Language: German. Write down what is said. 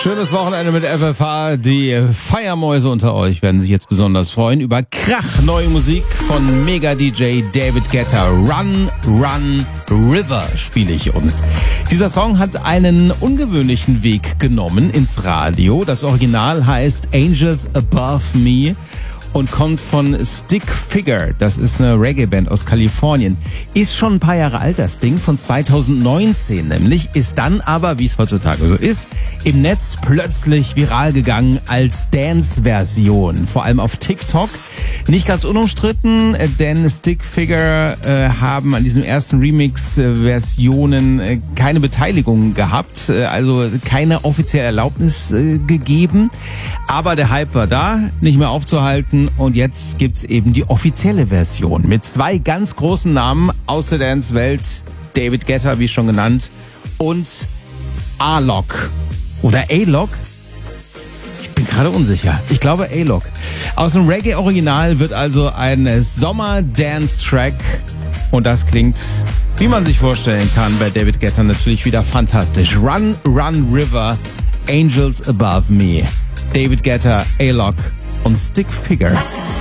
Schönes Wochenende mit FFH. Die Feiermäuse unter euch werden sich jetzt besonders freuen über Krach, neue Musik von Mega-DJ David Guetta. Run, Run, River spiele ich uns. Dieser Song hat einen ungewöhnlichen Weg genommen ins Radio. Das Original heißt Angels Above Me und kommt von Stick Figure. Das ist eine Reggae-Band aus Kalifornien. Ist schon ein paar Jahre alt, das Ding, von 2019 nämlich. Ist dann aber, wie es heutzutage so ist, im Netz plötzlich viral gegangen als Dance-Version. Vor allem auf TikTok. Nicht ganz unumstritten, denn Stick Figure haben an diesem ersten Remix-Versionen keine Beteiligung gehabt. Also keine offizielle Erlaubnis gegeben. Aber der Hype war da, nicht mehr aufzuhalten. Und jetzt gibt's eben die offizielle Version mit zwei ganz großen Namen aus der Dance-Welt. David Guetta, wie schon genannt, und A-Lock. Oder A-Lock? Ich bin gerade unsicher. Ich glaube A-Lock. Aus dem Reggae-Original wird also ein Sommer-Dance-Track. Und das klingt, wie man sich vorstellen kann, bei David Guetta natürlich wieder fantastisch. Run, Run, River, Angels Above Me. David Guetta, A-Lock und Stick Figure.